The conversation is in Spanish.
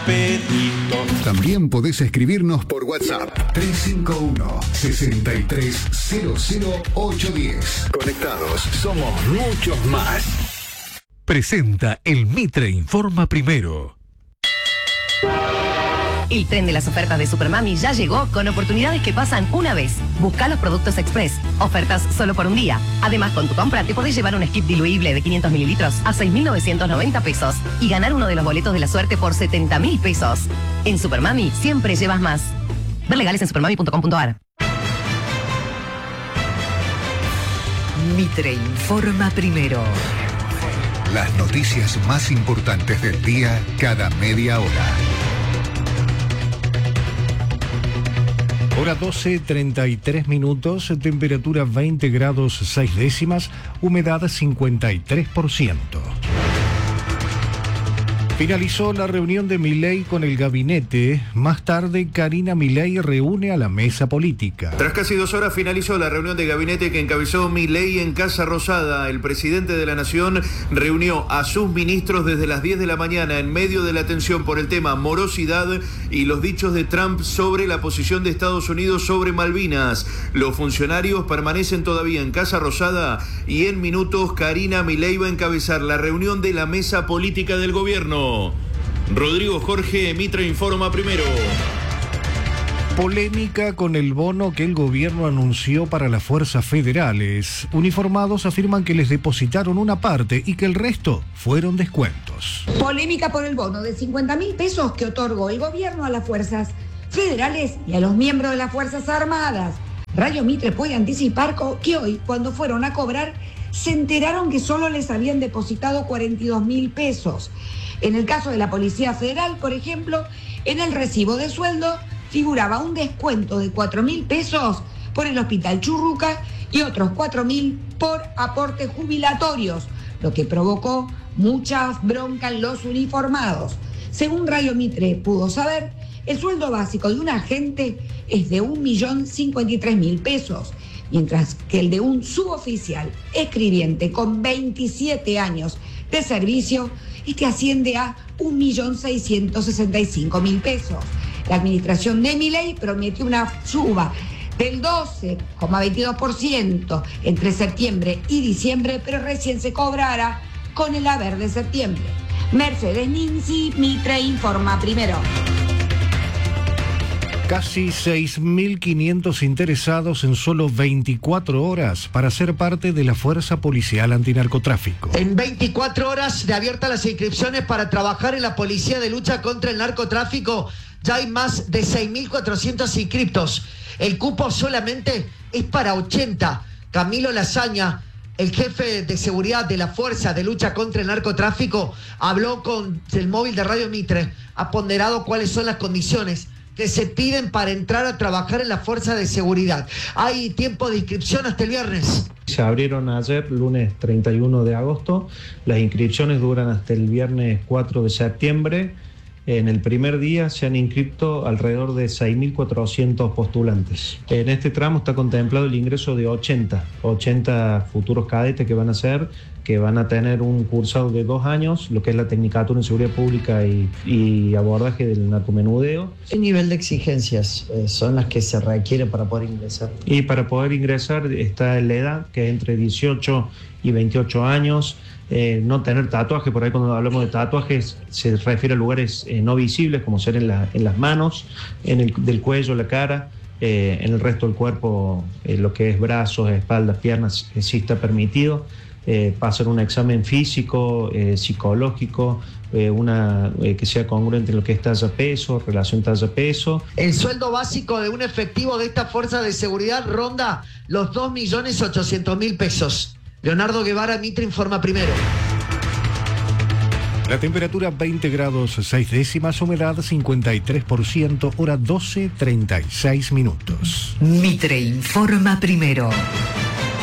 apetito. También podés escribirnos por WhatsApp 351-6300-810. Conectados, somos muchos más. Presenta el Mitre Informa Primero. El tren de las ofertas de Supermami ya llegó con oportunidades que pasan una vez. Busca los productos express. Ofertas solo por un día. Además, con tu compra te podés llevar un skip diluible de 500 mililitros a 6.990 pesos y ganar uno de los boletos de la suerte por 70.000 pesos. En Supermami siempre llevas más. Ver legales en supermami.com.ar. Mitre Informa Primero. Las noticias más importantes del día cada media hora. Hora 12:33 minutos, temperatura 20 grados 6 décimas, humedad 53%. Finalizó la reunión de Milei con el gabinete. Más tarde, Karina Milei reúne a la mesa política. Tras casi 2 horas finalizó la reunión de gabinete que encabezó Milei en Casa Rosada. El presidente de la Nación reunió a sus ministros desde las 10 de la mañana en medio de la tensión por el tema morosidad y los dichos de Trump sobre la posición de Estados Unidos sobre Malvinas. Los funcionarios permanecen todavía en Casa Rosada y en minutos Karina Milei va a encabezar la reunión de la mesa política del gobierno. Rodrigo Jorge, Mitre Informa Primero. Polémica con el bono que el gobierno anunció para las fuerzas federales. Uniformados afirman que les depositaron una parte y que el resto fueron descuentos. Polémica por el bono de 50.000 pesos que otorgó el gobierno a las fuerzas federales y a los miembros de las Fuerzas Armadas. Radio Mitre puede anticipar que hoy, cuando fueron a cobrar, se enteraron que solo les habían depositado 42.000 pesos. En el caso de la Policía Federal, por ejemplo, en el recibo de sueldo figuraba un descuento de 4.000 pesos por el Hospital Churruca y otros 4.000 por aportes jubilatorios, lo que provocó muchas broncas en los uniformados. Según Radio Mitre pudo saber, el sueldo básico de un agente es de 1.053.000 pesos, mientras que el de un suboficial escribiente con 27 años de servicio asciende a 1.665.000 pesos. La administración de Milei prometió una suba del 12,22% entre septiembre y diciembre, pero recién se cobrará con el haber de septiembre. Mercedes Ninzi, Mitre Informa Primero. Casi 6.500 interesados en solo 24 horas para ser parte de la Fuerza Policial Antinarcotráfico. En 24 horas de abiertas las inscripciones para trabajar en la Policía de Lucha contra el Narcotráfico. Ya hay más de 6.400 inscriptos. El cupo solamente es para 80. Camilo Lasaña, el jefe de seguridad de la Fuerza de Lucha contra el Narcotráfico, habló con el móvil de Radio Mitre. Ha ponderado cuáles son las condiciones que se piden para entrar a trabajar en la fuerza de seguridad. Hay tiempo de inscripción hasta el viernes. Se abrieron ayer, lunes 31 de agosto. Las inscripciones duran hasta el viernes 4 de septiembre. En el primer día se han inscrito alrededor de 6.400 postulantes. En este tramo está contemplado el ingreso de 80 futuros cadetes que van a tener un cursado de 2 años, lo que es la Tecnicatura en Seguridad Pública y abordaje del narcomenudeo. ¿Qué nivel de exigencias son las que se requieren para poder ingresar? Y para poder ingresar está la edad, que es entre 18 y 28 años. No tener tatuaje, por ahí cuando hablamos de tatuajes se refiere a lugares no visibles, como ser en las manos, del cuello, la cara, en el resto del cuerpo, lo que es brazos, espaldas, piernas, sí está permitido. Pasar un examen físico, psicológico, que sea congruente en lo que es talla-peso, relación talla-peso. El sueldo básico de un efectivo de esta fuerza de seguridad ronda los 2.800.000 pesos. Leonardo Guevara, Mitre Informa Primero. La temperatura 20 grados 6 décimas, humedad 53%, hora 12:36 minutos. Mitre Informa Primero.